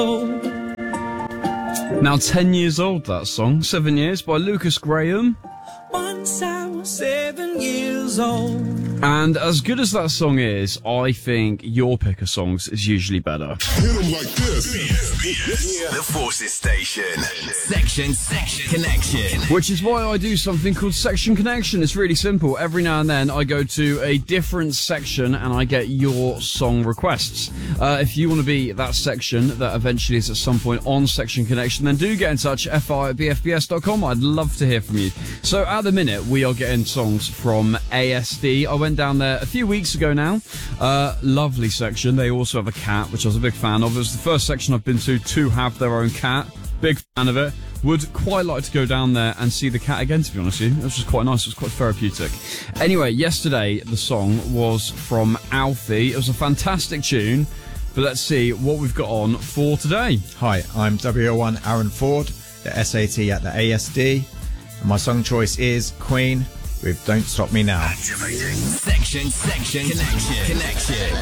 Now 10 years old, that song. 7 Years by Lucas Graham. Once I was 7 years old. And as good as that song is, I think your pick of songs is usually better. Hit 'em like this. The Forces Station. Section Connection. Which is why I do something called Section Connection. It's really simple. Every now and then I go to a different section and I get your song requests. If you want to be that section that eventually is at some point on Section Connection, then do get in touch, fi@bfbs.com. I'd love to hear from you. So at the minute, we are getting songs from ASD. I went down there a few weeks ago now. Lovely section. They also have a cat, which I was a big fan of. It was the first section I've been to have their own cat. Big fan of it. Would quite like to go down there and see the cat again, to be honest with you. It was just quite nice. It was quite therapeutic. Anyway, yesterday the song was from Alfie. It was a fantastic tune. But let's see what we've got on for today. Hi, I'm WO1 Aaron Ford, the SAT at the ASD. And my song choice is Queen with Don't Stop Me Now. Activating Section Connection.